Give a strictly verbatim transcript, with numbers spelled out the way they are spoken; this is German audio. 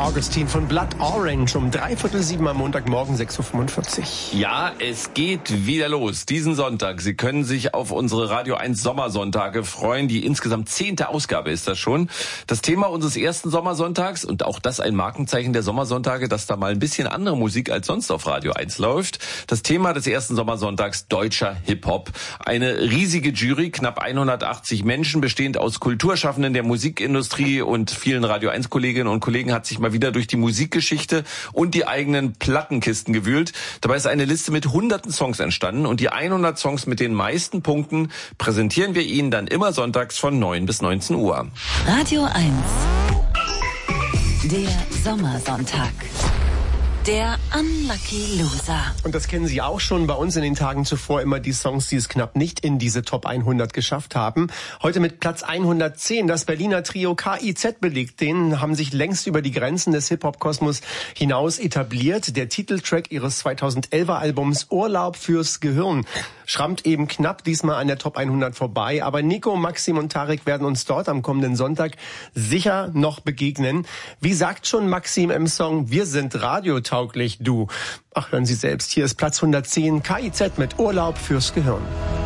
Augustine von Blood Orange um dreiviertel sieben am Montagmorgen sechs Uhr fünfundvierzig. Ja, es geht wieder los. Diesen Sonntag. Sie können sich auf unsere Radio eins Sommersonntage freuen. Die insgesamt zehnte Ausgabe ist das schon. Das Thema unseres ersten Sommersonntags und auch das ein Markenzeichen der Sommersonntage, dass da mal ein bisschen andere Musik als sonst auf Radio eins läuft. Das Thema des ersten Sommersonntags: deutscher Hip-Hop. Eine riesige Jury, knapp hundertachtzig Menschen, bestehend aus Kulturschaffenden der Musikindustrie und vielen Radio eins Kolleginnen und Kollegen, hat sich mal wieder durch die Musikgeschichte und die eigenen Plattenkisten gewühlt. Dabei ist eine Liste mit hunderten Songs entstanden und die hundert Songs mit den meisten Punkten präsentieren wir Ihnen dann immer sonntags von neun bis neunzehn Uhr. Radio eins. Der Sommersonntag. Der Unlucky Loser. Und das kennen Sie auch schon bei uns in den Tagen zuvor, immer die Songs, die es knapp nicht in diese Top hundert geschafft haben. Heute mit Platz hundertzehn das Berliner Trio K I Z belegt. Denen haben sich längst über die Grenzen des Hip-Hop-Kosmos hinaus etabliert. Der Titeltrack ihres zweitausendelfer Albums Urlaub fürs Gehirn schrammt eben knapp diesmal an der Top hundert vorbei. Aber Nico, Maxim und Tarek werden uns dort am kommenden Sonntag sicher noch begegnen. Wie sagt schon Maxim im Song, wir sind radiotauglich, du. Ach, hören Sie selbst. Hier ist Platz hundertzehn K I Z mit Urlaub fürs Gehirn.